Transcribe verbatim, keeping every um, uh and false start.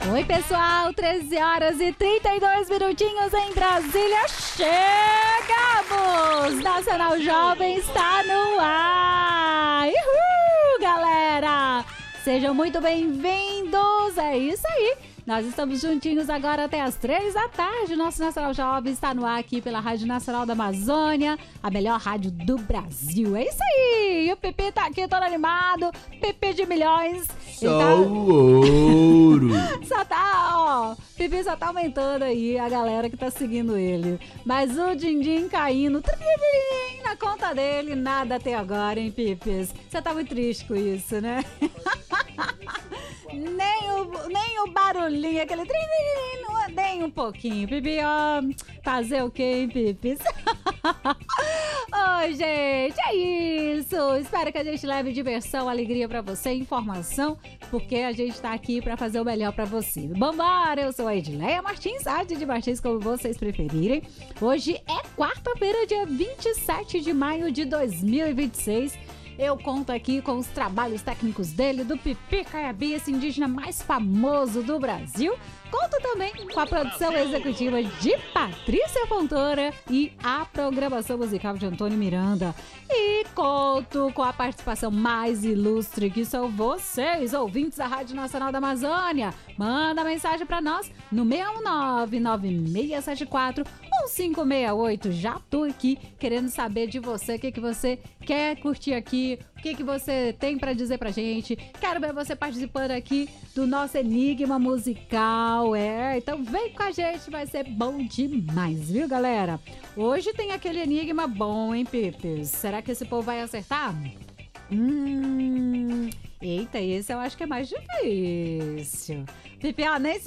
Oi, pessoal, treze horas e trinta e dois minutinhos em Brasília. Chegamos! Nacional Jovem está no ar! Uhul, galera! Sejam muito bem-vindos! É isso aí! Nós estamos juntinhos agora até as três da tarde. Nosso Nacional Jovem está no ar aqui pela Rádio Nacional da Amazônia, a melhor rádio do Brasil. É isso aí! E o Pipi tá aqui todo animado, Pipi de milhões. Só tá... o ouro! Só tá, ó, Pipi só tá aumentando aí a galera que tá seguindo ele. Mas o din-din caindo na conta dele, nada até agora, hein, Pipis? Você tá muito triste com isso, né? Nem o, nem o barulhinho, aquele trim, nem um pouquinho. Pipi, ó, fazer o quê, hein, Pipis? Oi, gente, é isso. Espero que a gente leve diversão, alegria pra você, informação, porque a gente tá aqui pra fazer o melhor pra você. Vambora, eu sou a Edileia Martins, a de Martins, como vocês preferirem. Hoje é quarta-feira, dia vinte e sete de maio de dois mil e vinte e seis. Eu conto aqui com os trabalhos técnicos dele, do Pipi Caiabi, esse indígena mais famoso do Brasil. Conto também com a produção executiva de Patrícia Fontoura e a programação musical de Antônio Miranda. E conto com a participação mais ilustre, que são vocês, ouvintes da Rádio Nacional da Amazônia. Manda mensagem para nós no seis um nove, nove seis sete quatro, um cinco seis oito. Já tô aqui querendo saber de você, o que, que você quer curtir aqui, o que, que você tem para dizer pra gente. Quero ver você participando aqui do nosso Enigma Musical. É, então vem com a gente, vai ser bom demais, viu, galera? Hoje tem aquele enigma bom, hein, Pipis? Será que esse povo vai acertar? Hum, eita, esse eu acho que é mais difícil. Pipi, ó, nem se